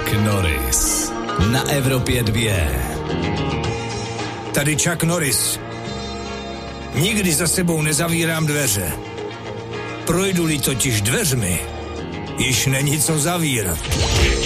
Chuck Norris na Evropě 2. Tady Chuck Norris. Nikdy za sebou nezavírám dveře. Projdu-li totiž dveřmi, již není co zavírat.